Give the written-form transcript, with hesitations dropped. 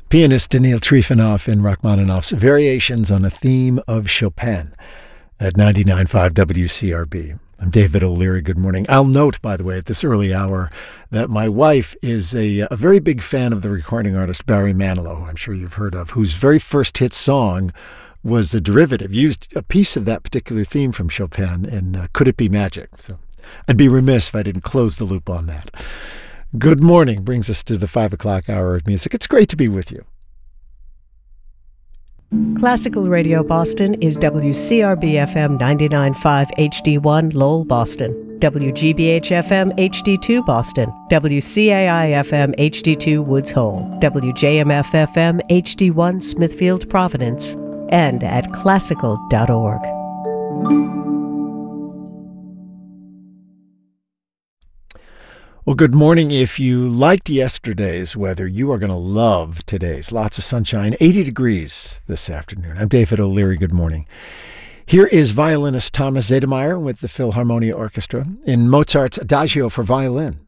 Pianist Daniil Trifonov in Rachmaninoff's Variations on a Theme of Chopin at 99.5 WCRB. I'm David O'Leary. Good morning. I'll note, by the way, at this early hour, that my wife is a very big fan of the recording artist Barry Manilow, who I'm sure you've heard of, whose very first hit song was a derivative, used a piece of that particular theme from Chopin in Could It Be Magic? So I'd be remiss if I didn't close the loop on that. Good morning brings us to the 5 o'clock hour of music. It's great to be with you. Classical Radio Boston is WCRB-FM 99.5 HD1 Lowell, Boston, WGBH-FM HD2 Boston, WCAI-FM HD2 Woods Hole, WJMF-FM HD1 Smithfield, Providence, and at classical.org. Well, good morning. If you liked yesterday's weather, you are going to love today's. Lots of sunshine, 80 degrees this afternoon. I'm David O'Leary. Good morning. Here is violinist Thomas Zedermeyer with the Philharmonia Orchestra in Mozart's Adagio for violin.